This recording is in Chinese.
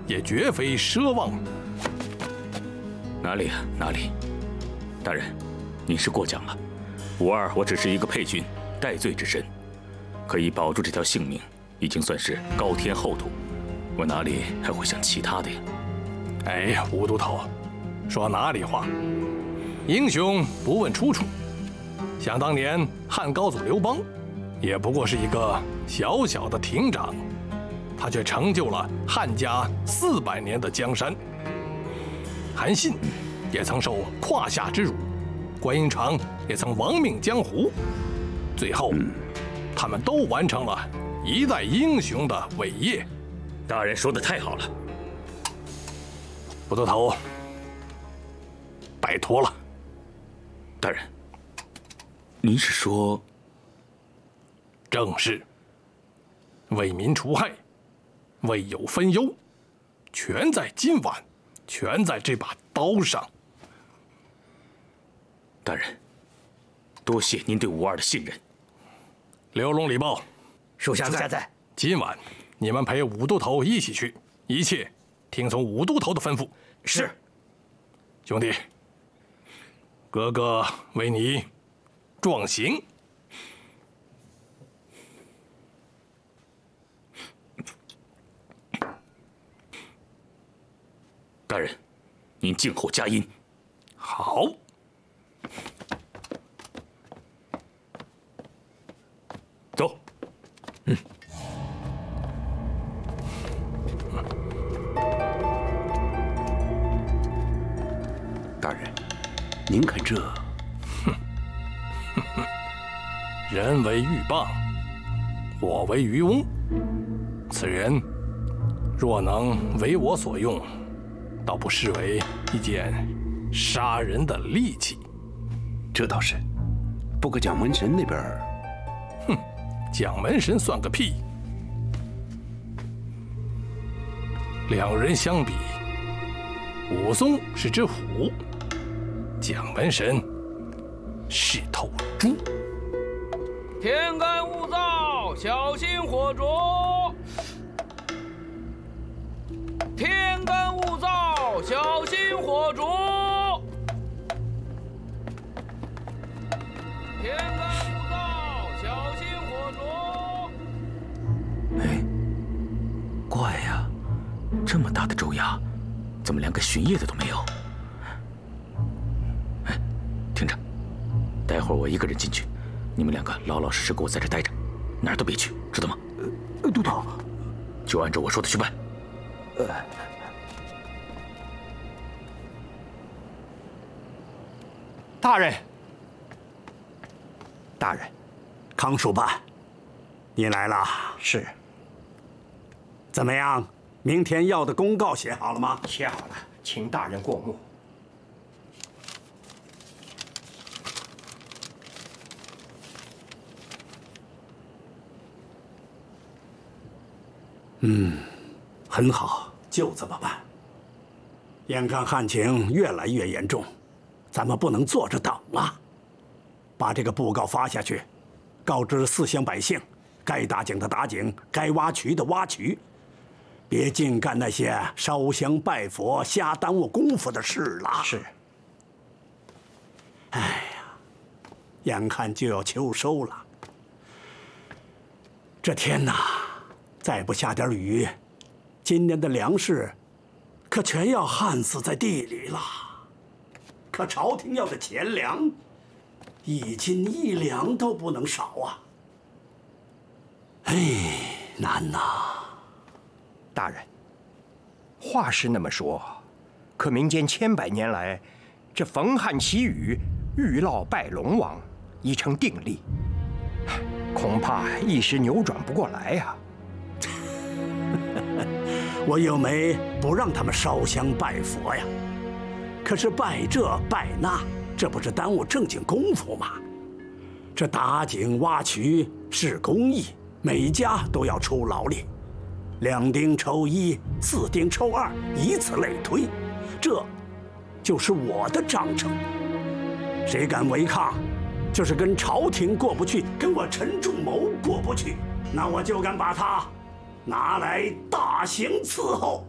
也绝非奢望。 哪里啊，哪里！大人，您是过奖了。52我只是一个配军，戴罪之身，可以保住这条性命，已经算是高天厚土。我哪里还会想其他的呀？ 哎，吴都头，说哪里话？英雄不问出处。想当年汉高祖刘邦，也不过是一个小小的亭长，他却成就了汉家400年的江山。韩信也曾受胯下之辱，关云长也曾亡命江湖，最后，他们都完成了一代英雄的伟业。 大人说的太好了， 吴都头，拜托了。 大人，您是说？ 正是。为民除害，为友分忧，全在今晚，全在这把刀上。 大人，多谢您对52的信任。 刘龙、李豹， 属下在。 今晚你们陪武都头一起去，一切听从武都头的吩咐。 是。 兄弟，哥哥为你壮行。 大人，您静候佳音。 好。 走。 大人，您看这…… 人为鹬蚌，我为渔翁。此人若能为我所用，倒不失为一件杀人的利器。 这倒是。不过蒋门神那边…… 蒋门神算个屁！两人相比，武松是只虎，蒋门神是头猪。 天干物燥，小心火烛。天干物燥，小心火烛。天干物燥，小心火烛。 哎，怪呀，这么大的州衙，怎么连个巡夜的都没有？哎，听着，待会儿我一个人进去，你们两个老老实实给我在这待着，哪儿都别去，知道吗？ 都头， 就按照我说的去办。 大人， 大人，康书办，你来了。 是。 怎么样？明天要的公告写好了吗？ 写好了，请大人过目。 很好，就这么办。眼看旱情越来越严重，咱们不能坐着等了。把这个布告发下去，告知4乡百姓，该打井的打井，该挖渠的挖渠，别净干那些烧香拜佛、瞎耽误功夫的事了。 是。 哎呀，眼看就要秋收了，这天哪，再不下点雨，今年的粮食可全要旱死在地里了。可朝廷要的钱粮，1斤1两都不能少啊！哎，难呐！ 大人，话是那么说，可民间千百年来，这逢旱祈雨、遇涝拜龙王已成定例，恐怕一时扭转不过来呀。 我又没不让他们烧香拜佛呀，可是拜这拜那，这不是耽误正经功夫吗？这打井挖渠是公益，每家都要出劳力，2丁抽1，4丁抽2，以此类推，这就是我的章程。谁敢违抗，就是跟朝廷过不去，跟我陈仲谋过不去，那我就敢把他拿来大刑伺候。